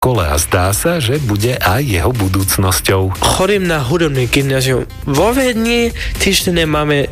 škole a zdá sa, že bude aj jeho budúcnosťou. Chodím na hudobný gymnázium. Vo Viedni týždenne máme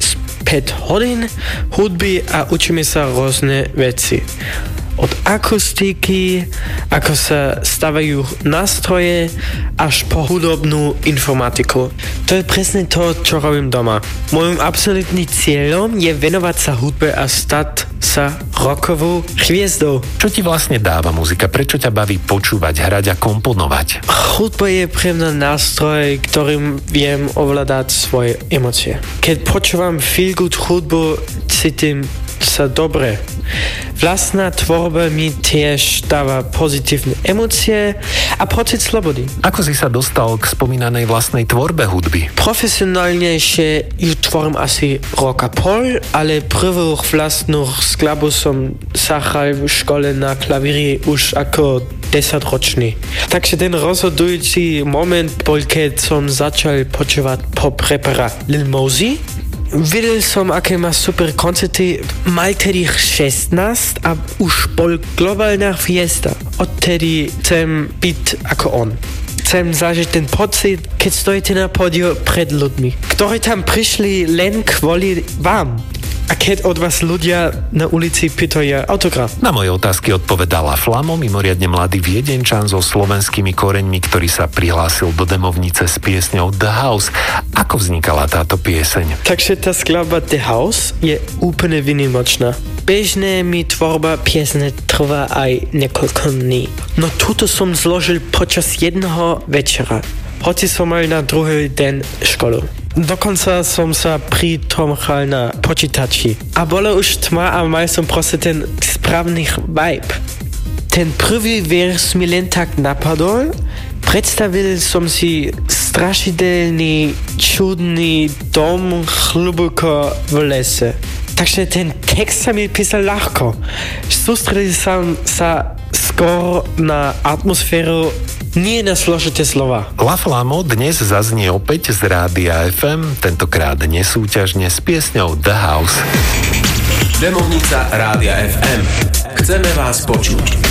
5 hodín hudby a učíme sa rôzne veci. Od akustiky, ako sa stavajú nástroje, až po hudobnú informatiku. To je presne to, čo robím doma. Mojím absolútnym cieľom je venovať sa hudbe a stať sa rockovou hviezdou. Čo ti vlastne dáva muzika? Prečo ťa baví počúvať, hrať a komponovať? Hudba je pre mňa nástroj, ktorým viem ovládať svoje emócie. Keď počúvam feel good hudbu, cítim sa dobre. Vlastná tvorba mi tiež dáva pozitívne emócie a pocit slobody. Ako si sa dostal k spomínanej vlastnej tvorbe hudby? Profesionálnejšie ju tvorím asi rok a pol, ale prvú vlastnú skladbu som zahral v škole na klavíri už ako 10-ročný. Takže ten rozhodujúci moment bol, keď som začal počúvať pop rapera Lil Mosey. Videl som, aké má super koncerty. Mal tedy 16 a už bol globálna hviezda. Odtedy chcem byť ako on. Chcem zažiť ten pocit, keď stojíte na pódiu pred ľuďmi, ktorí tam prišli len kvôli vám. A keď od vás ľudia na ulici pýtajú autograf. Na moje otázky odpovedala Flamo, mimoriadne mladý Viedenčan so slovenskými koreňmi, ktorý sa prihlásil do Demovnice s piesňou The House. Ako vznikala táto pieseň? Takže tá skladba The House je úplne výnimočná. Bežne mi tvorba piesne trvá aj niekoľko dní. No túto som zložil počas jedného večera. Hoci som mal na druhý deň školu. Dokonca som sa pri tom hral na počítači. A bolo už tma a mal som proste ten správny vibe. Ten prvý vers mi len tak napadol. Predstavil som si strašidelný, čudný dom hlboko v lese. Takže ten text sa mi písal ľahko. Sústredil som sa skôr na atmosféru, nie na zložité slova. La Flamo dnes zaznie opäť z Rádia FM, tentokrát nesúťažne s piesňou The House. Demovnica Rádia FM. Chceme vás počuť.